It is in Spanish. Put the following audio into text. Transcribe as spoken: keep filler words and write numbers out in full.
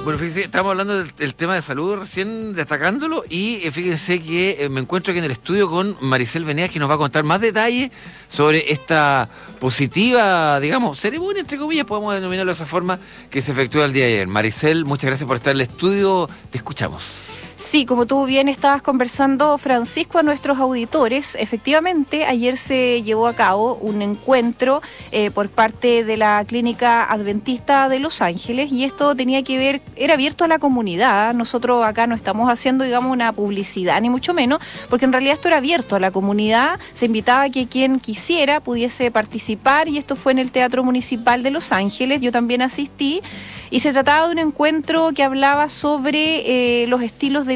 Bueno, fíjense, estamos hablando del, del tema de salud recién destacándolo y eh, fíjense que eh, me encuentro aquí en el estudio con Maricel Venegas, que nos va a contar más detalles sobre esta positiva, digamos, ceremonia, entre comillas, podemos denominarlo de esa forma, que se efectuó el día de ayer. Maricel, muchas gracias por estar en el estudio, te escuchamos. Sí, como tú bien estabas conversando, Francisco, a nuestros auditores, efectivamente ayer se llevó a cabo un encuentro eh, por parte de la Clínica Adventista de Los Ángeles, y esto tenía que ver, era abierto a la comunidad. Nosotros acá no estamos haciendo, digamos, una publicidad, ni mucho menos, porque en realidad esto era abierto a la comunidad, se invitaba a que quien quisiera pudiese participar, y esto fue en el Teatro Municipal de Los Ángeles. Yo también asistí, y se trataba de un encuentro que hablaba sobre eh, los estilos de